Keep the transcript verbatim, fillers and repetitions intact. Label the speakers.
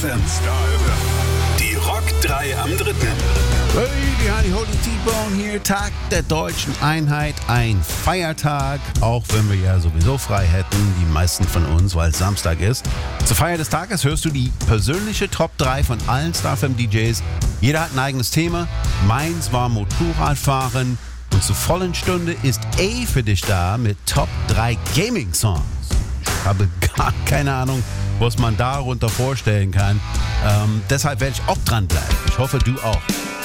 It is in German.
Speaker 1: F M. Die Rock drei am dritten.
Speaker 2: Hey, die Honey Holy T-Bone hier, Tag der Deutschen Einheit, ein Feiertag, auch wenn wir ja sowieso frei hätten, die meisten von uns, weil es Samstag ist. Zur Feier des Tages hörst du die persönliche Top drei von allen Star F M D Js. Jeder hat ein eigenes Thema. Meins war Motorradfahren und zur vollen Stunde ist A für dich da mit Top drei Gaming-Songs. Ich habe gar keine Ahnung, was man darunter vorstellen kann. Ähm, deshalb werde ich auch dranbleiben. Ich hoffe, du auch.